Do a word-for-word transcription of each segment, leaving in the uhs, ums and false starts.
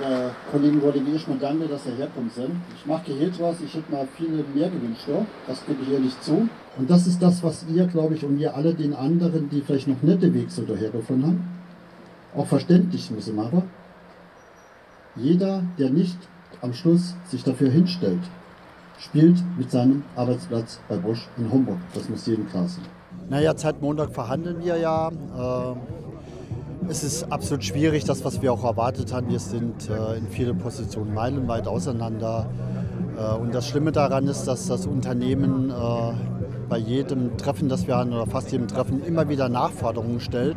Äh, Kollegen, Kollegen, erstmal danke, dass ihr herkommen sind. Ich mache Gehalt was, ich hätte mal viele mehr gewünscht, ja? Das gebe ich ehrlich zu. Und das ist das, was ihr, glaube ich, und wir alle den anderen, die vielleicht noch nicht den Weg so daher gefunden haben, auch verständlich müssen machen. Jeder, der nicht am Schluss sich dafür hinstellt, spielt mit seinem Arbeitsplatz bei Bosch in Homburg. Das muss jedem klar sein. Naja, seit Montag verhandeln wir ja. Äh, es ist absolut schwierig, das, was wir auch erwartet haben. Wir sind äh, in vielen Positionen meilenweit auseinander. Äh, und das Schlimme daran ist, dass das Unternehmen äh, bei jedem Treffen, das wir haben, oder fast jedem Treffen, immer wieder Nachforderungen stellt.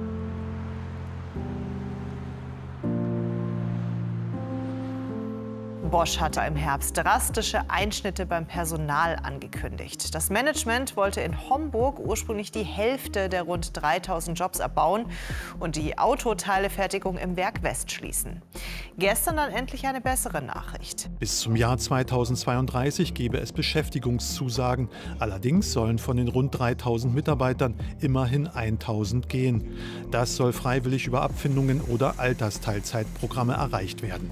Bosch hatte im Herbst drastische Einschnitte beim Personal angekündigt. Das Management wollte in Homburg ursprünglich die Hälfte der rund dreitausend Jobs abbauen und die Autoteilefertigung im Werk West schließen. Gestern dann endlich eine bessere Nachricht. Bis zum Jahr zweitausendzweiunddreißig gebe es Beschäftigungszusagen. Allerdings sollen von den rund dreitausend Mitarbeitern immerhin tausend gehen. Das soll freiwillig über Abfindungen oder Altersteilzeitprogramme erreicht werden.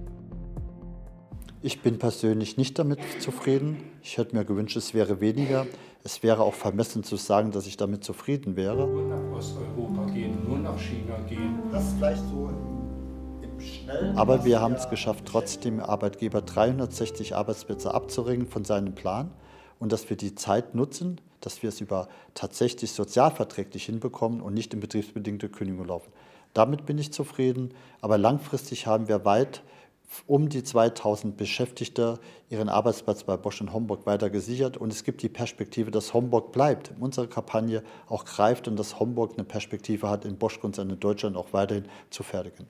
Ich bin persönlich nicht damit zufrieden. Ich hätte mir gewünscht, es wäre weniger. Es wäre auch vermessen zu sagen, dass ich damit zufrieden wäre. Nur nach Osteuropa gehen, nur nach China gehen. Das ist vielleicht so im, im Schnellen. Aber wir haben es geschafft, trotzdem Arbeitgeber dreihundertsechzig Arbeitsplätze abzuringen von seinem Plan. Und dass wir die Zeit nutzen, dass wir es über tatsächlich sozialverträglich hinbekommen und nicht in betriebsbedingte Kündigung laufen. Damit bin ich zufrieden. Aber langfristig haben wir weit um die zweitausend Beschäftigte ihren Arbeitsplatz bei Bosch in Homburg weiter gesichert. Und es gibt die Perspektive, dass Homburg bleibt. Unsere Kampagne auch greift und dass Homburg eine Perspektive hat, in Bosch-Konzern in Deutschland auch weiterhin zu fertigen.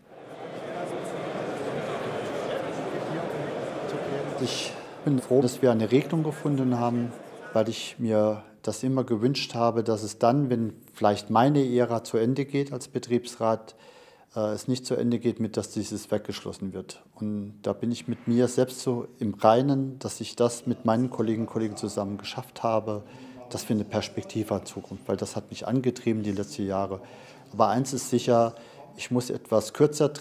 Ich bin froh, dass wir eine Regelung gefunden haben, weil ich mir das immer gewünscht habe, dass es dann, wenn vielleicht meine Ära zu Ende geht als Betriebsrat, es nicht zu Ende geht, mit dass dieses weggeschlossen wird. Und da bin ich mit mir selbst so im Reinen, dass ich das mit meinen Kolleginnen und Kollegen zusammen geschafft habe, dass wir eine Perspektive in Zukunft, weil das hat mich angetrieben die letzten Jahre. Aber eins ist sicher, ich muss etwas kürzer